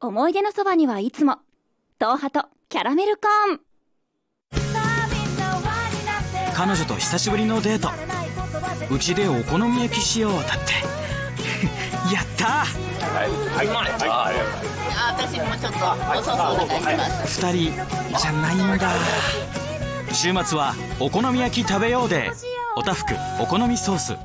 思い出のそばにはいつも東ハトキャラメルコーン。 彼女と久しぶりのデート、うちでお好み焼きしようだってやった私もちょっと遅そうな感じます。 2人じゃないんだ。週末はお好み焼き食べようでおたふくお好みソース。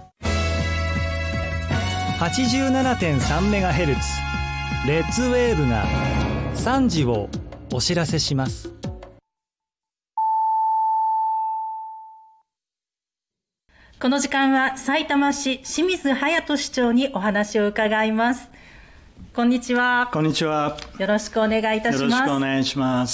87.3MHz レッツウェーブが3時をお知らせします。 この時間はさいたま市清水隼人市長にお話を伺います。こんにちは。 こんにちは。 よろしくお願いいたします。 よろしくお願いします。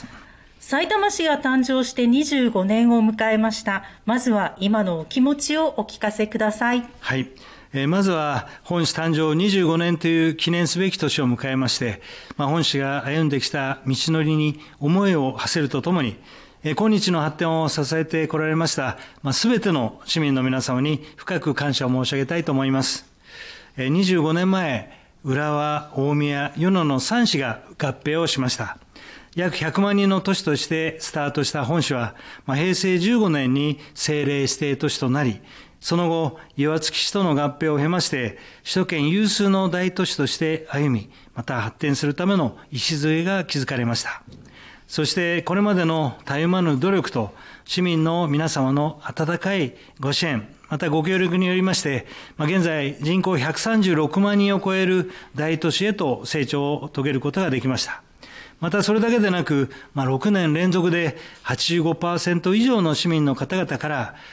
さいたま市が誕生して25年を迎えました。まずは今のお気持ちをお聞かせください。 はい。まずは本市誕生25年という記念すべき年を迎えまして、本市が歩んできた道のりに思いを馳せるとともに、今日の発展を支えてこられましたすべての市民の皆様に深く感謝を申し上げたいと思います。25年前、浦和、大宮、与野の3市が合併をしました。約100万人の都市としてスタートした本市は、平成15年に政令指定都市となり、その後、岩槻市との合併を経まして、首都圏有数の大都市として歩み、また発展するための礎が築かれました。そしてこれまでのたゆまぬ努力と市民の皆様の温かいご支援、またご協力によりまして、現在人口136万人を超える大都市へと成長を遂げることができました。またそれだけでなく、6年連続で 85% 以上の市民の方々から